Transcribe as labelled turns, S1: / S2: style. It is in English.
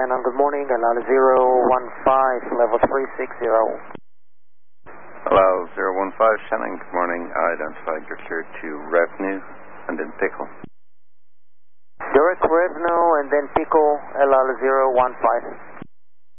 S1: Shannon, good morning. Allow 015, level 360.
S2: Hello, 015, Shannon, good morning. Identified you're cleared to Revenue and then Pickle.
S1: Direct Revenue and then Pickle, allow 015.